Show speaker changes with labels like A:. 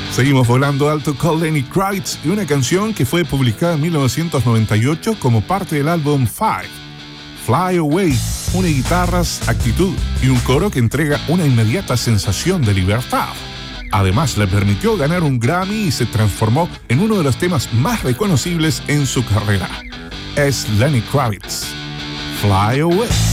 A: Seguimos volando alto con Lenny Kravitz y una canción que fue publicada en 1998 como parte del álbum Five, Fly Away, une guitarras, actitud y un coro que entrega una inmediata sensación de libertad. Además, le permitió ganar un Grammy y se transformó en uno de los temas más reconocibles en su carrera. Es Lenny Kravitz, Fly Away.